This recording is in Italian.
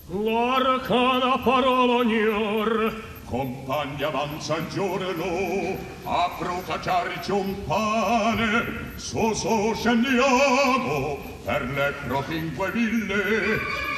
L'arcana parola ognor. Compagni avanza il giorno, a procacciarci un pane, so scendiamo per le propinque ville,